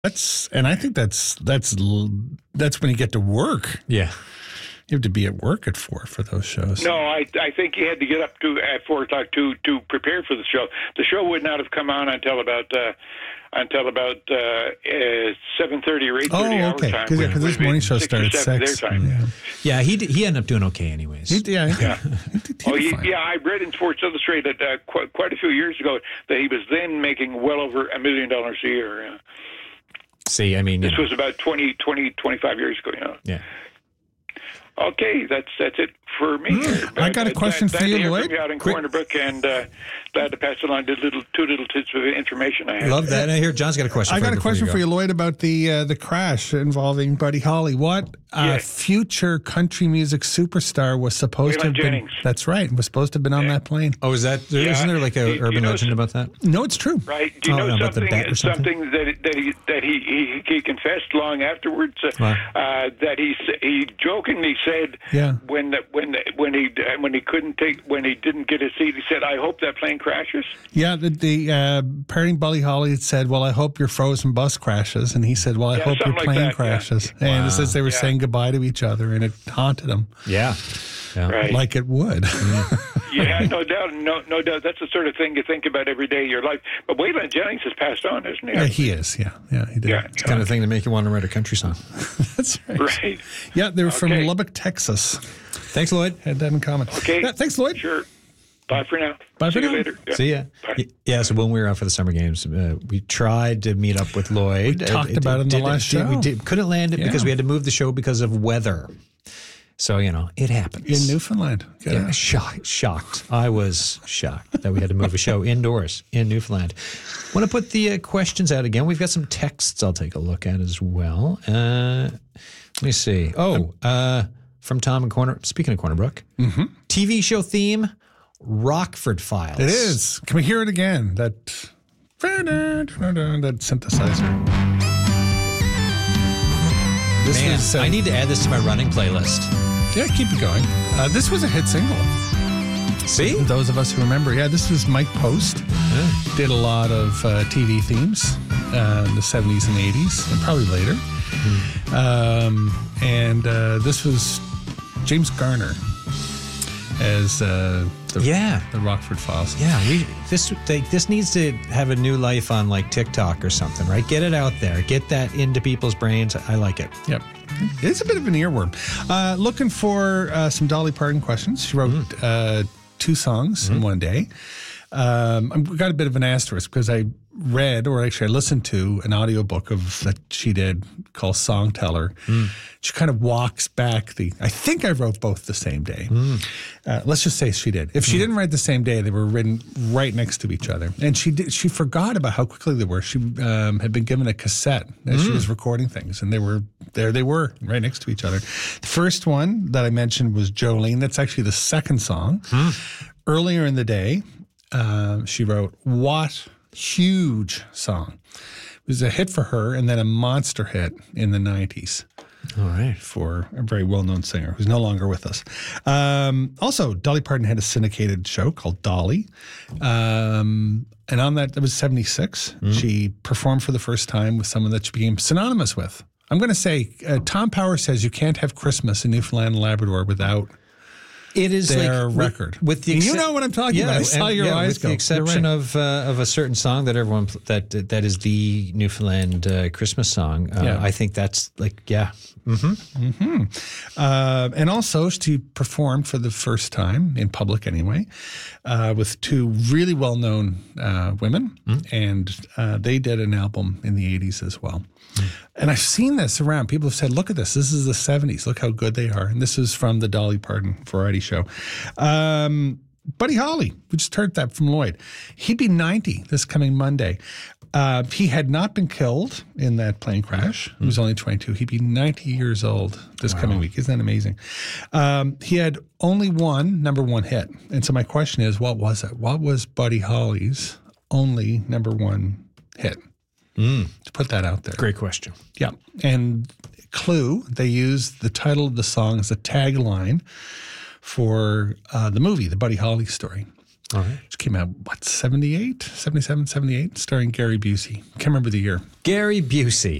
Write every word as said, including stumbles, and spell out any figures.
That's and I think that's that's that's when you get to work. Yeah. You have to be at work at four for those shows. No, I I think you had to get up to at four o'clock to to prepare for the show. The show would not have come on until about uh, until about uh, uh, seven thirty or eight thirty oh, our okay. time. Because yeah, this morning show started at six. Their time. Yeah, yeah he, did, he ended up doing okay anyways. He, yeah, yeah. he did, he oh, he, yeah, I read in Sports Illustrated uh, quite, quite a few years ago that he was then making well over a million dollars a year. Yeah. See, I mean... This know. was about twenty, twenty, twenty-five years ago, you know. Yeah. Okay, that's that's it for me. Mm, I got a question glad, for you, glad Lloyd. Glad out in Quick. Corner Brook, and uh, glad to pass along the little two little tidbits of information I have. Love that. And I hear John's got a question. I for got you a question you for you, Lloyd, about the uh, the crash involving Buddy Holly. What uh, Yeah. future country music superstar was supposed Waylon to have Jennings. been? That's right. Was supposed to have been on Yeah. that plane. Oh, is that? There, Yeah. Isn't there like a Do you- do urban you know legend some- about that? No, it's true. Right? Do you Oh, know no, about the something? bet or something? Something that that he that he he, he confessed long afterwards. Uh, Wow. uh, that he s- he jokingly said Yeah. when the, when the, when he when he couldn't take when he didn't get his seat, he said, "I hope that plane crashes." Yeah, the, the uh, parting Buddy Holly had said, "Well, I hope your frozen bus crashes," and he said, "Well, I Yeah, hope your something like plane that, yeah. crashes." And Wow. it says they were Yeah. saying goodbye to each other, and it haunted him, Yeah. yeah. Right. like it would. Yeah, no doubt, no no doubt. That's the sort of thing you think about every day of your life. But Waylon Jennings has passed on, isn't he? Yeah, he is. Yeah, yeah, he did. Yeah. It's the kind of thing to make you want to write a country song. That's right. Right. Yeah, they're from Okay. Lubbock, Texas. Thanks, Lloyd. Had that in common. Okay. Yeah, thanks, Lloyd. Sure. Bye for now. Bye See for you now. later. Yeah. See ya. Bye. Y- Yeah, so when we were out for the summer games, uh, we tried to meet up with Lloyd. We talked about it in the last did- show. We did, couldn't land it Yeah. because we had to move the show because of weather. So, you know, it happens. In Newfoundland. Get Yeah, out. shocked, shocked. I was shocked that we had to move a show indoors in Newfoundland. Want to put the uh, questions out again. We've got some texts I'll take a look at as well. Uh, let me see. Oh, uh, from Tom and Corner. Speaking of Corner Brook, mm-hmm. T V show theme, Rockford Files. It is. Can we hear it again? That that synthesizer. This Man, was. Uh, I need to add this to my running playlist. yeah, keep it going. Uh, this was a hit single. See? Those of us who remember, yeah, this was Mike Post. Yeah. Did a lot of uh, T V themes uh, in the seventies and eighties, and probably later. Mm-hmm. Um, and uh, this was James Garner as uh, the, Yeah. the Rockford Files. Yeah, we this they, this needs to have a new life on like TikTok or something, right? Get it out there, get that into people's brains. I like it. Yep. It's a bit of an earworm. Uh, looking for uh, some Dolly Parton questions. She wrote Mm. uh, two songs in one day. Um, I've got a bit of an asterisk because I read, or actually I listened to, an audiobook of that she did called Song Teller. Mm. She kind of walks back the, I think I wrote both the same day. Mm. Uh, let's just say she did. If she didn't write the same day, they were written right next to each other. And she did, she forgot about how quickly they were. She um, had been given a cassette as she was recording things, and they were, there they were, right next to each other. The first one that I mentioned was Jolene. That's actually the second song. Earlier in the day, uh, she wrote, What huge song. It was a hit for her and then a monster hit in the nineties. All right. For a very well-known singer who's no longer with us. Um, also, Dolly Parton had a syndicated show called Dolly. Um, and on that, it was seventy-six. Mm-hmm. She performed for the first time with someone that she became synonymous with. I'm going to say, uh, Tom Power says you can't have Christmas in Newfoundland and Labrador without It is their like, record. With, with the And exce- you know what I'm talking yeah, about. I saw and- your yeah, eyes with go. the You're exception right. of uh, of a certain song that everyone pl- that that is the Newfoundland uh, Christmas song. Uh, Yeah. I think that's like yeah. Mm-hmm. Uh, and also, she performed for the first time in public, anyway, uh, with two really well-known uh, women, mm. and uh, they did an album in the eighties as well. Mm. And I've seen this around. People have said, "Look at this. This is the seventies. Look how good they are." And this is from the Dolly Parton variety show. Um, Buddy Holly, we just heard that from Lloyd. He'd be ninety this coming Monday. Uh, he had not been killed in that plane crash. He was only twenty-two. He'd be ninety years old this wow. coming week. Isn't that amazing? Um, he had only one number one hit. And so my question is, what was it? What was Buddy Holly's only number one hit? Mm. To put that out there. Great question. Yeah. And Clue, they used the title of the song as a tagline for uh, the movie, the Buddy Holly story. All right. Which came out, what, seventy-eight, seventy-seven, seventy-eight, starring Gary Busey. Can't remember the year. Gary Busey.